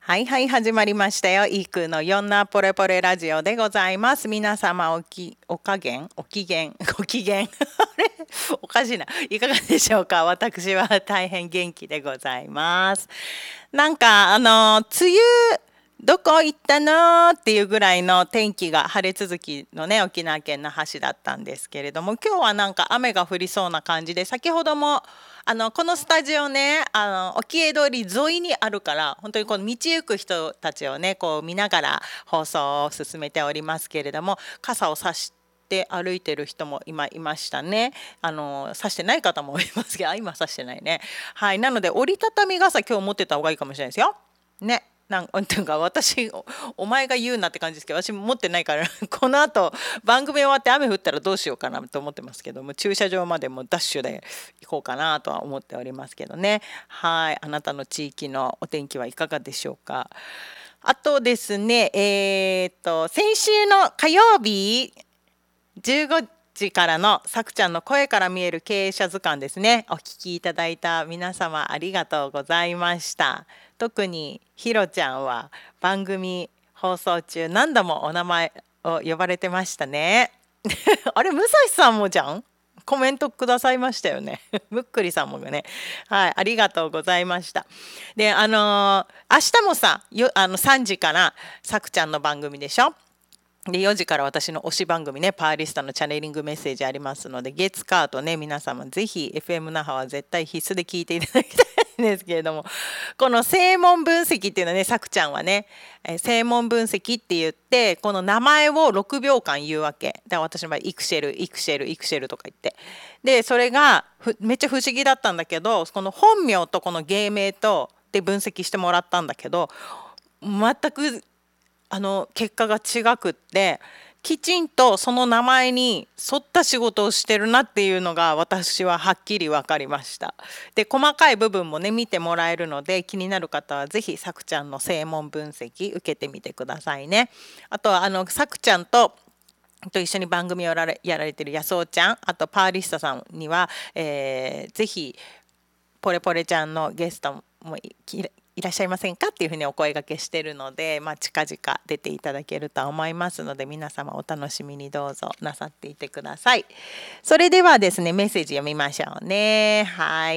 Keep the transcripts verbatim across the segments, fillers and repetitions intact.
はいはい、始まりましたよ。イークのよんなポレポレラジオでございます。皆様おき、お加減お機嫌ご機嫌あれおかしいな。いかがでしょうか。私は大変元気でございます。なんか、あの、梅雨、どこ行ったのっていうぐらいの天気が晴れ続きのね沖縄県那覇市だったんですけれども、今日はなんか雨が降りそうな感じで、先ほどもあのこのスタジオね、あの沖江通り沿いにあるから、本当にこの道行く人たちをねこう見ながら放送を進めておりますけれども、傘を差して歩いてる人も今いましたね。あの差してない方もいますけど、あ今差してないね。はい、なので折りたたみ傘今日持ってた方がいいかもしれないですよね。なんていうか私 お, お前が言うなって感じですけど、私も持ってないからこのあと番組終わって雨降ったらどうしようかなと思ってますけども、駐車場までもダッシュで行こうかなとは思っておりますけどね。はい、あなたの地域のお天気はいかがでしょうか。あとですね、えー、っと先週の火曜日じゅうごじからのさくちゃんの声から見える経営者図鑑ですね、お聞きいただいた皆様ありがとうございました。特にひろちゃんは番組放送中何度もお名前を呼ばれてましたねあれ武蔵さんもじゃん、コメントくださいましたよねむっくりさんもね、はい、ありがとうございました。であのー、明日もさよあのさんじからさくちゃんの番組でしょ。でよじから私の推し番組ね、パーリスタのチャネリングメッセージありますので、月火とね皆様ぜひ エフエム 那覇は絶対必須で聞いていただきたいんですけれども、この正門分析っていうのはね、さくちゃんはね、えー正門分析って言ってこの名前をろくびょうかん言うわけだから、私の場合イクシェルイクシェルイクシェルとか言って、でそれがふめっちゃ不思議だったんだけど、この本名とこの芸名とで分析してもらったんだけど、全くあの結果が違くって、きちんとその名前に沿った仕事をしてるなっていうのが私ははっきり分かりました。で細かい部分もね見てもらえるので、気になる方はぜひさくちゃんの正門分析受けてみてくださいね。あとはあのさくちゃんとと一緒に番組をやられやられてるやそうちゃん、あとパーリスタさんには、えーぜひポレポレちゃんのゲストもいいらっしゃいませんかっていうふうにお声掛けしてるので、まあ、近々出ていただけると思いますので、皆様お楽しみにどうぞなさっていてください。それではですね、メッセージ読みましょうね。はい、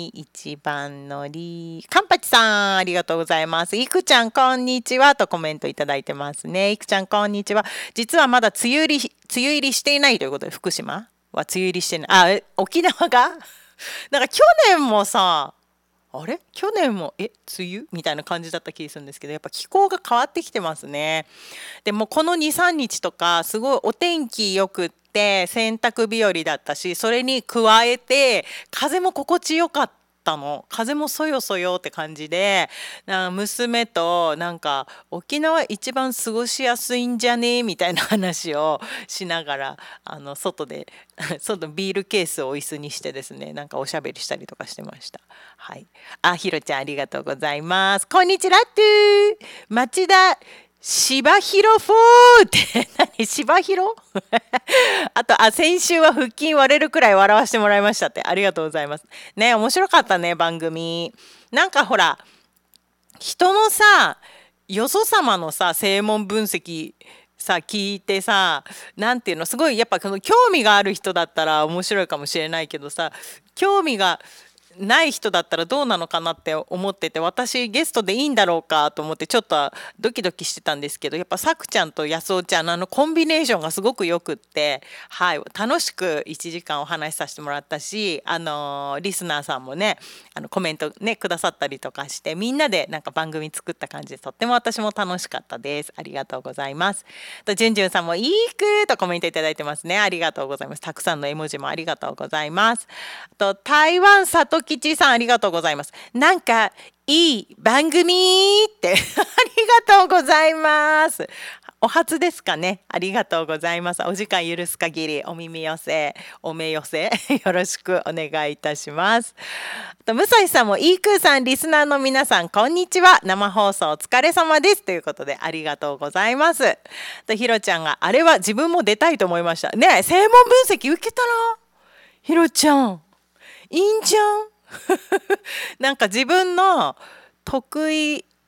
一番乗りかんぱちさんありがとうございます。いくちゃんこんにちはとコメントいただいてますね。いくちゃんこんにちは。実はまだ梅雨入り梅雨入りしていないということで、福島は梅雨入りしてない、あえ沖縄がなんか去年もさ、あれ去年もえ梅雨みたいな感じだった気がするんですけど、やっぱ気候が変わってきてますね。でもこのにさんにちとかすごいお天気よくって洗濯日和だったし、それに加えて風も心地よかったの。風もそよそよって感じで、な娘となんか沖縄一番過ごしやすいんじゃねみたいな話をしながら、あの外で外ビールケースを椅子にしてですね、なんかおしゃべりしたりとかしてました。はい。あ、ひろちゃんありがとうございます。こんにちはっと町田芝広フォーって何芝広あとあ先週は腹筋割れるくらい笑わせてもらいましたって、ありがとうございますね。面白かったね番組。なんかほら人のさよそ様のさ正門分析さ聞いてさ、なんていうの、すごいやっぱこの興味がある人だったら面白いかもしれないけどさ、興味がない人だったらどうなのかなって思ってて、私ゲストでいいんだろうかと思ってちょっとドキドキしてたんですけど、やっぱさくちゃんとやすおちゃんのあのコンビネーションがすごくよくって、はい、楽しくいちじかんお話しさせてもらったし、あのーリスナーさんもねあのコメントねくださったりとかして、みんなでなんか番組作った感じでとっても私も楽しかったです。ありがとうございます。とじゅんじゅんさんもいいくとコメントいただいてますね。ありがとうございます。たくさんの絵文字もありがとうございます。あと台湾里吉さんありがとうございます。なんかいい番組ってありがとうございます。お初ですかね。ありがとうございます。お時間許す限りお耳寄せお目寄せよろしくお願いいたします。あとむさいさんもイークーさんリスナーの皆さんこんにちは、生放送お疲れ様ですということでありがとうございます。とひろちゃんがあれは自分も出たいと思いましたね。正門分析受けたらひろちゃんいいんじゃんなんか自分の得意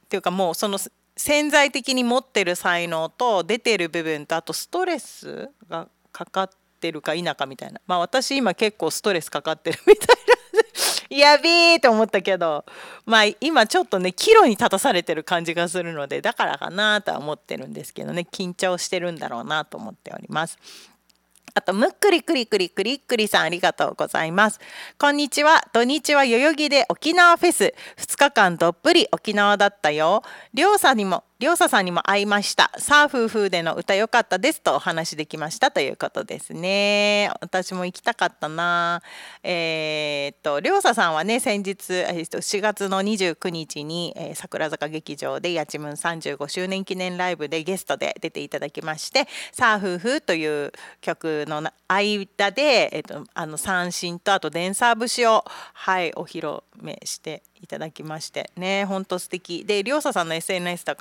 っていうかもうその潜在的に持ってる才能と出てる部分とあとストレスがかかってるか否かみたいな。まあ私今結構ストレスかかってるみたいなやべえと思ったけど、まあ今ちょっとね岐路に立たされてる感じがするのでだからかなとは思ってるんですけどね、緊張してるんだろうなと思っております。あとむっくりくりくりくりくりさんありがとうございます。こんにちは。土日は代々木で沖縄フェスふつかかんどっぷり沖縄だったよ。りょうさにもりょうささんにも会いました。さあ夫婦での歌良かったですとお話できましたということですね。私も行きたかったな。えー、っとりょうささんはね先日、えー、っとしがつのにじゅうくにちに、えー、桜坂劇場でやちむんさんじゅうごしゅうねん記念ライブでゲストで出ていただきまして「さあ夫婦」という曲の間で、えー、っとあの三振とあとデンサー節をはいお披露目していただきましてね、ほんと素敵で、りょうささんの エスエヌエス とか